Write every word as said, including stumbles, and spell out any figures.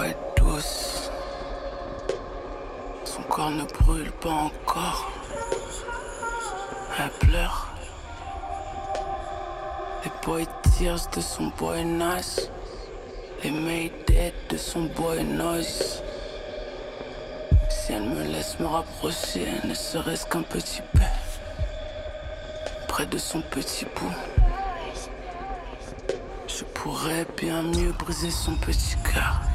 est douce. Son corps ne brûle pas encore. Elle pleure. Les boy tears de son boy nice. Les made dead de son boy noise. Si elle me laisse me rapprocher, ne serait-ce qu'un petit peu, près de son petit bout, je pourrais bien mieux briser son petit cœur.